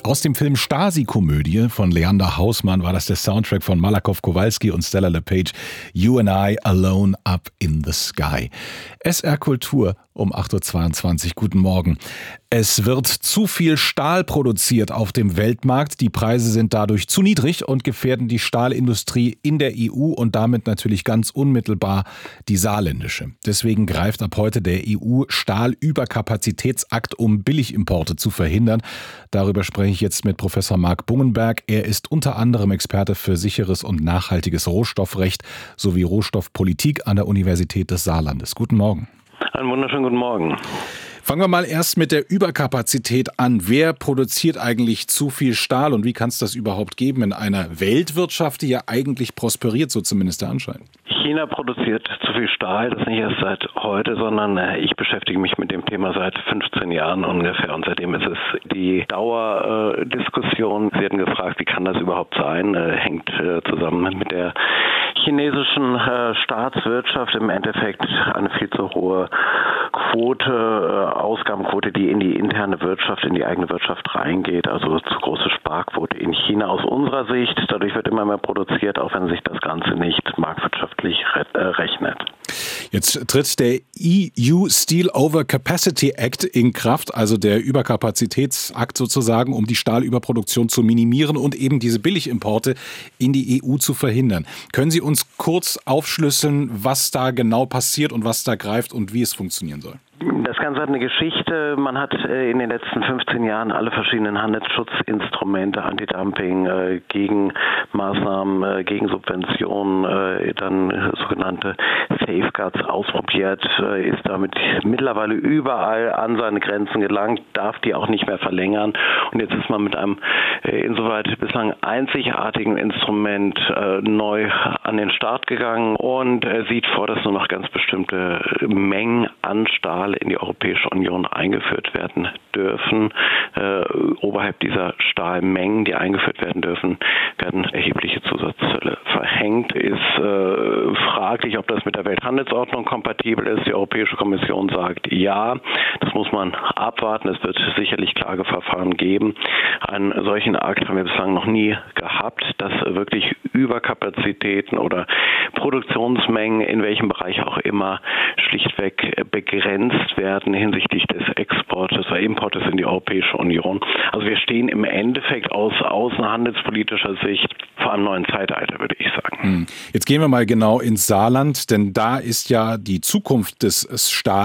Aus dem Film Stasi-Komödie von Leander Hausmann war das der Soundtrack von Malakoff Kowalski und Stella LePage. You and I Alone Up in the Sky. SR Kultur um 8.22 Uhr. Guten Morgen. Es wird zu viel Stahl produziert auf dem Weltmarkt. Die Preise sind dadurch zu niedrig und gefährden die Stahlindustrie in der EU und damit natürlich ganz unmittelbar die saarländische. Deswegen greift ab heute der EU-Stahlüberkapazitätsakt, um Billigimporte zu verhindern. Darüber spreche ich jetzt mit Professor Marc Bungenberg. Er ist unter anderem Experte für sicheres und nachhaltiges Rohstoffrecht sowie Rohstoffpolitik an der Universität des Saarlandes. Guten Morgen. Einen wunderschönen guten Morgen. Fangen wir mal erst mit der Überkapazität an. Wer produziert eigentlich zu viel Stahl und wie kann es das überhaupt geben in einer Weltwirtschaft, die ja eigentlich prosperiert, so zumindest der Anschein? China produziert zu viel Stahl, das nicht erst seit heute, sondern ich beschäftige mich mit dem Thema seit 15 Jahren ungefähr und seitdem ist es die Dauerdiskussion. Sie hatten gefragt, wie kann das überhaupt sein? Hängt zusammen mit der chinesischen Staatswirtschaft, im Endeffekt eine viel zu hohe Ausgabenquote, die in die interne Wirtschaft, in die eigene Wirtschaft reingeht, also zu große Sparquote in China aus unserer Sicht. Dadurch wird immer mehr produziert, auch wenn sich das Ganze nicht marktwirtschaftlich rechnet. Jetzt tritt der EU Steel Overcapacity Act in Kraft, also der Überkapazitätsakt sozusagen, um die Stahlüberproduktion zu minimieren und eben diese Billigimporte in die EU zu verhindern. Können Sie uns kurz aufschlüsseln, was da genau passiert und was da greift und wie es funktionieren soll? Das Ganze hat eine Geschichte. Man hat in den letzten 15 Jahren alle verschiedenen Handelsschutzinstrumente, Antidumping, Gegenmaßnahmen, Gegensubventionen, dann sogenannte Safeguards ausprobiert, ist damit mittlerweile überall an seine Grenzen gelangt, darf die auch nicht mehr verlängern. Und jetzt ist man mit einem insoweit bislang einzigartigen Instrument neu an den Start gegangen und sieht vor, dass nur noch ganz bestimmte Mengen an Stahl in die Europäische Union eingeführt werden dürfen. Oberhalb dieser Stahlmengen, die eingeführt werden dürfen, werden erhebliche Zusatzzölle verhängt. Ist fraglich, ob das mit der Welthandelsordnung kompatibel ist. Die Europäische Kommission sagt ja. Das muss man abwarten. Es wird sicherlich Klageverfahren geben. Einen solchen Akt haben wir bislang noch nie gehabt, dass wirklich Überkapazitäten oder Produktionsmengen in welchem Bereich auch immer schlichtweg begrenzt werden hinsichtlich des Exportes oder Importes in die Europäische Union. Also wir stehen im Endeffekt aus außenhandelspolitischer Sicht vor einem neuen Zeitalter, würde ich sagen. Jetzt gehen wir mal genau ins Saarland, denn da ist ja die Zukunft des Stahls